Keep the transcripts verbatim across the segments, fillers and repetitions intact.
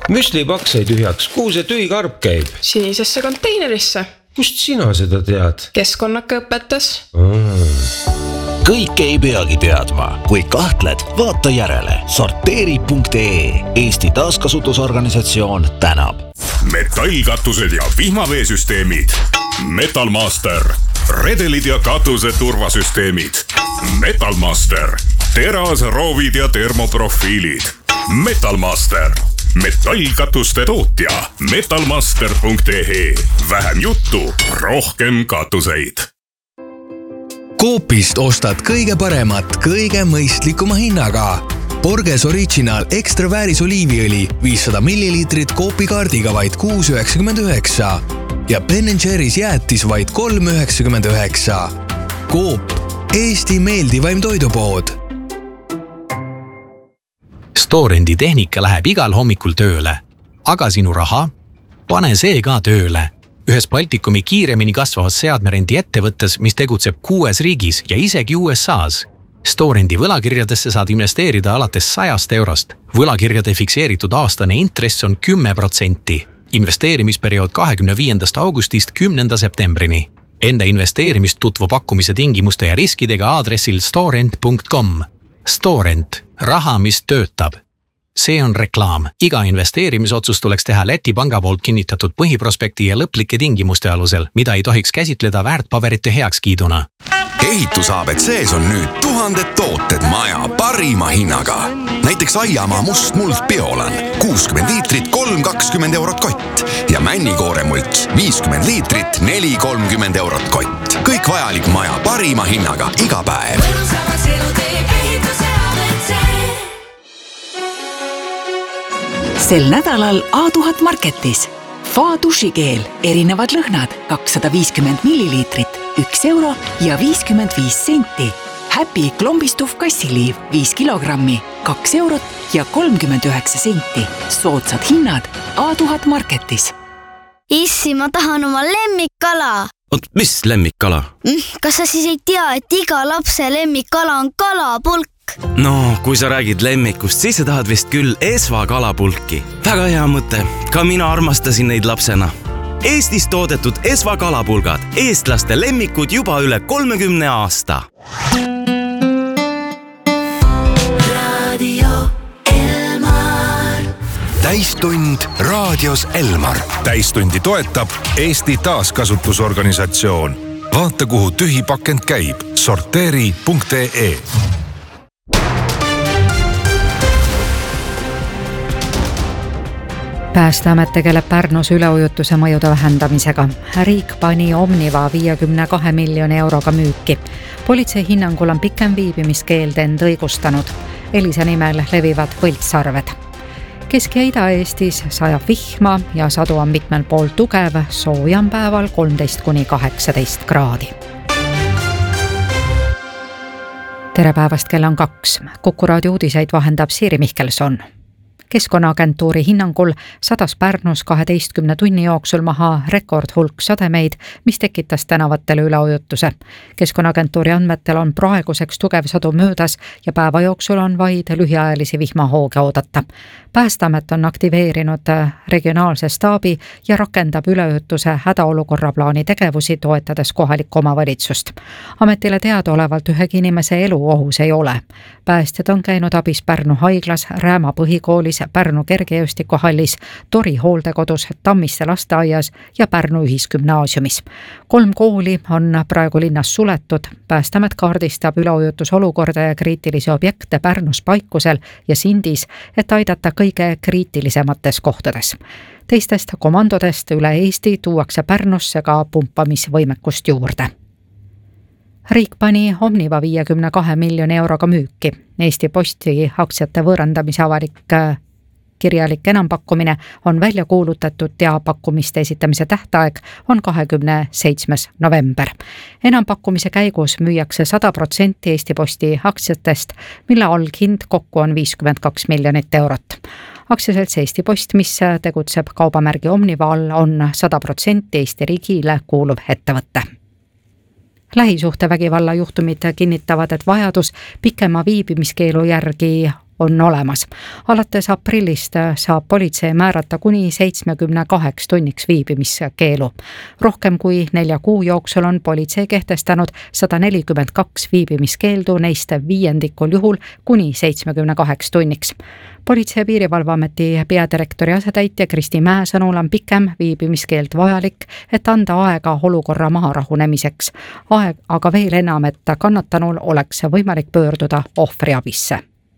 müslipaks sai tühjaks, kuhu see tühi karp käib? Sinisesse konteinerisse. Kust sina seda tead? Keskkonnaka õpetas. Mm. Kõik ei peagi teadma. Kui kahtled, vaata järele. sorteeri punkt ee. Eesti taaskasutusorganisatsioon tänab. Metallkatused ja vihmaveesüsteemid. Metalmaster. Redelid ja katuse turvasüsteemid. Metalmaster. Teras, roovid ja termoprofiilid. Metalmaster. Metallkatuste tootja. metalmaster punkt ee. Vähem juttu, rohkem katuseid. Coopist ostad kõige paremat, kõige mõistlikuma hinnaga. Borges Original Extra vääris oliiviõli viissada milliliitrit Coopi kaardiga vaid kuus üheksakümmend üheksa ja Ben and Jerry's jäätis vaid kolm üheksakümmend üheksa. Coop, Eesti meeldivaim toidupood. Storendi tehnika läheb igal hommikul tööle, aga sinu raha? Pane see ka tööle. Ühes Baltikumi kiiremini kasvavas seadmerendi ettevõttes, mis tegutseb kuues riigis ja isegi U S A's. Storendi võlakirjadesse saad investeerida alates sajast eurost. Võlakirjade fikseeritud aastane intress on kümme protsenti. Investeerimisperiood kahekümne viiendast augustist kümnenda septembrini. Enda investeerimist tutvu pakkumise tingimuste ja riskidega aadressil storent punkt com. Storent. Raha, mis töötab. See on reklaam. Iga investeerimisotsus tuleks teha Läti panga poolt kinnitatud põhiprospekti ja lõplike tingimuste alusel, mida ei tohiks käsitleda väärtpaberite heakskiiduna. Ehitus A B C's on nüüd tuhanded tooted maja parima hinnaga. Näiteks Aiamaa must muld biolan, kuuskümmend liitrit, kolm kakskümmend eurot kott. Ja männikoore mults, viiskümmend liitrit, neli kolmkümmend eurot kott. Kõik vajalik maja parima hinnaga iga päev. Sel nädalal A tuhat marketis. Fa dušikeel, erinevad lõhnad, kakssada viiskümmend milliliitrit, üks euro ja viiskümmend viis senti. Happy klombistuv kassiliiv, viis kilogrammi, kaks eurot ja kolmkümmend üheksa senti. Soodsad hinnad A tuhat marketis. Issi, ma tahan oma lemmikkala. Oot, mis lemmikkala? Kas sa siis ei tea, et iga lapse lemmikkala on kalapulk? No, kui sa räägid lemmikust, siis sa tahad vist küll Esva kalapulki. Väga hea mõte. Ka mina armastasin neid lapsena. Eestis toodetud Esva kalapulgad. Eestlaste lemmikud juba üle kolmekümne aasta. Radio Elmar. Täistund raadios Elmar. Täistundi toetab Eesti taaskasutusorganisatsioon. Vaata, kuhu tühi pakend käib. sorteeri punkt ee. Päästeamet tegeleb Pärnus üleujutuse mõjude vähendamisega. Riik pani Omniva viiekümne kahe miljoni euroga müüki. Politsei hinnangul on pikem viibimiskeeld end õigustanud. Elisa nimel levivad võltsarved. Kesk- ja Ida-Eestis sajab vihma ja sadu on mitmel pool tugev, soojam päeval kolmteist kuni kaheksateist kraadi. Tere päevast, kell on kaks. Kuku raadio uudiseid vahendab Siiri Mihkelson. Keskkonnaagentuuri hinnangul sadas Pärnus kaheteistkümne tunni jooksul maha rekordhulk sademeid, mis tekitas tänavatele üleujutuse. Keskkonnaagentuuri andmetel on praeguseks tugev sadu möödas ja päeva jooksul on vaid lühiajalisi vihmahooge oodata. Päästeamet on aktiveerinud regionaalse staabi ja rakendab üleujutuse hädaolukorra plaani tegevusi, toetades kohalikku omavalitsust. Ametile teadaolevalt ühegi inimese elu ohus ei ole. Päästjad on käinud abis Pärnu haiglas, Rääma põhikoolis, Pärnu kergejõustikuhallis, Tori hooldekodus, Tammiste lasteaias ja Pärnu ühisgümnaasiumis. Kolm kooli on praegu linnas suletud. Päästeamet kaardistab üleujutusolukorda ja kriitilisi objekte Pärnus Paikusel ja Sindis, et aidata kõige kriitilisemates kohtades. Teistest komandodest üle Eesti tuuakse Pärnusse ka pumpamisvõimekust juurde. Riik pani Omniva viiekümne kahe miljoni euroga müüki. Eesti Posti aktsiate võõrandamise avalik kirjalik enampakkumine on välja kuulutatud ja pakkumiste esitamise tähtaeg on kahekümne seitsmes november. Enampakkumise käigus müüakse sada protsenti Eesti Posti aktsiatest, mille alghind kokku on viiskümmend kaks miljonit eurot. Aktsiaselts Eesti Post, mis tegutseb kaubamärgi Omniva all, on sada protsenti Eesti riigile kuuluv ettevõtte. Lähisuhtevägivalla juhtumid kinnitavad, et vajadus pikema viibimiskeelu järgi on olemas. Alates aprillist saab politsei määrata kuni seitsmekümne kaheks tunniks viibimiskeelu. Rohkem kui nelja kuu jooksul on politsei kehtestanud sada nelikümmend kaks viibimiskeeldu, neist viiendikul juhul kuni seitsmekümne kaheks tunniks. Politsei- ja Piirivalveameti peadirektori asetäitja Kristi Mäe sõnul on pikem viibimiskeeld vajalik, et anda aega olukorra maha rahunemiseks. Aeg aga veel enam, et kannatanul oleks võimalik pöörduda ohvriabisse.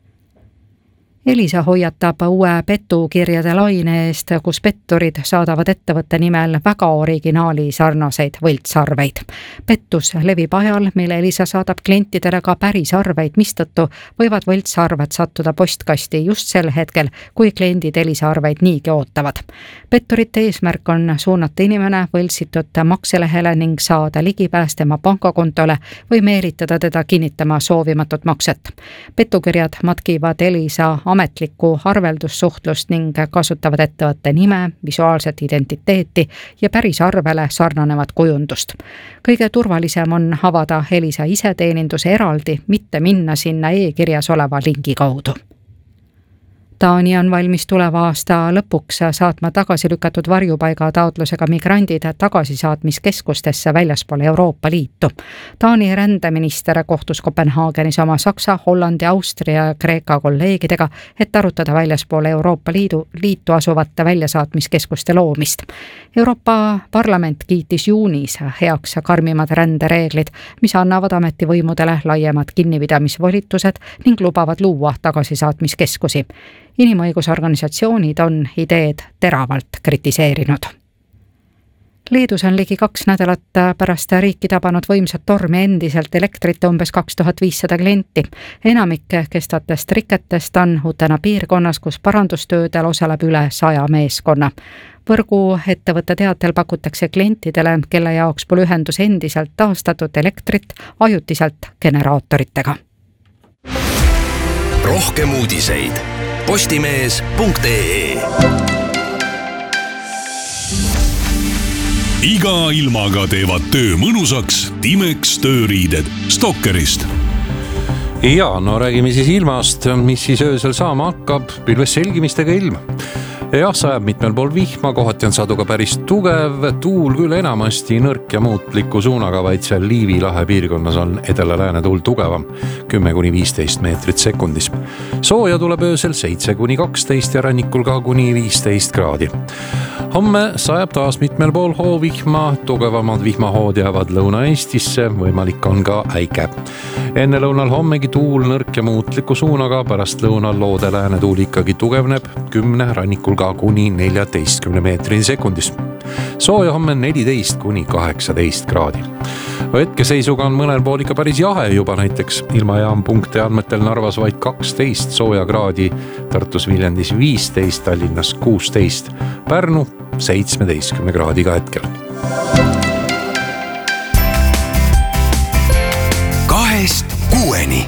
Elisa hoiatab uue petukirjade laine eest, kus petturid saadavad ettevõtte nimel väga originaali sarnaseid võltsarveid. Pettus levib ajal, mille Elisa saadab klientidele ka päris arveid, mistõttu võivad võltsarved sattuda postkasti just sel hetkel, kui kliendid Elisa arveid niigi ootavad. Petturite eesmärk on suunata inimene võltsitud makselehele ning saada ligipääs tema pangakontole või meelitada teda kinnitama soovimatut makset. Petukirjad matkivad Elisa ametlikku arveldussuhtlust ning kasutavad ettevõtte nime, visuaalset identiteeti ja päris arvele sarnanevat kujundust. Kõige turvalisem on avada Elisa iseteeninduse eraldi, mitte minna sinna e-kirjas oleva lingi kaudu. Taani on valmis tuleva aasta lõpuks saatma tagasi lükatud varjupaiga taotlusega migrandid tagasisaatmiskeskustesse väljaspool Euroopa Liitu. Taani rändeminister kohtus Kopenhaagenis oma Saksa, Hollandi, Austria ja Kreeka kolleegidega, et arutada väljaspool Euroopa Liidu, liitu asuvate väljasaatmiskeskuste loomist. Euroopa Parlament kiitis juunis heaks karmimad rändereeglid, mis annavad ametivõimudele laiemad kinnipidamisvolitused ning lubavad luua tagasisaatmiskeskusi. Inimõigusorganisatsioonid on ideed teravalt kritiseerinud. Leedus on ligi kaks nädalat pärast riiki tabanud võimsat tormi endiselt elektrit umbes kaks tuhat viissada klienti. Enamik kestvatest riketest on Utena piirkonnas, kus parandustöödel osaleb üle saja meeskonna. Võrgu ettevõtte teatel pakutakse klientidele, kelle jaoks pole ühendus endiselt taastatud elektrit ajutiselt generaatoritega. Rohkem uudiseid postimees punkt ee. Iga ilmaga teevad töö mõnusaks Timex tööriided Stokkerist. Ja, no räägime siis ilmast, mis siis öösel saama hakkab, pilves selgimistega ilm. Jah, sajab mitmel pool vihma, kohati on saduga päris tugev, tuul küll enamasti nõrk ja muutliku suunaga, vaid seal Liivi lahe piirkonnas on edela-lääne tuul tugevam, kümme kuni viisteist meetrit sekundis. Sooja tuleb öösel seitse kuni kaksteist ja rannikul ka kuni viisteist kraadi. Homme sajab taas mitmel pool hoovihma, tugevamad vihmahood jäävad Lõuna-Eestisse, võimalik on ka äike. Enne lõunal hommegi tuul nõrk ja muutliku suunaga, pärast lõunal loode lääne tuul ikkagi tugevneb, kümne rannikul ka kuni neljateistkümne meetrini sekundis. Sooja homme neliteist kuni kaheksateist kraadi. Hetkeseisuga on mõnel pool ikka päris jahe juba, näiteks ilmajaam punkti andmetel Narvas vaid kaksteist sooja kraadi, Tartus Viljandis viisteist, Tallinnas kuusteist, Pärnu seitsmeteistkümne kraadiga hetkel. Kahest kuueni.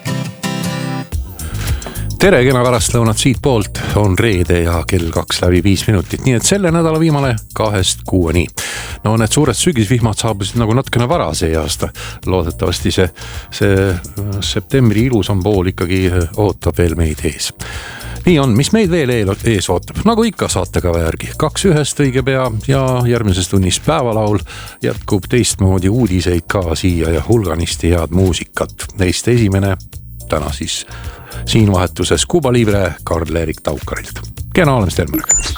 Tere, kena pärastlõunat siit poolt, on reede ja kell kaks läbi viis minutit, nii et selle nädala viimane kahest kuueni. No need suured sügisvihmad saabusid nagu natukene vara see aasta. Loodetavasti see, see septembri ilusam pool ikkagi ootab veel meid ees. Nii on, mis meid veel ees ootab, nagu ikka saatega järgi. Kaks ühest õige pea ja järgmises tunnis päevalaul jätkub teistmoodi uudiseid ka siia ja hulganisti head muusikat. Neist esimene täna siis siin vahetuses Kuba Libre Karl-Erik Taukarilt. Kena olemist, Elmarga.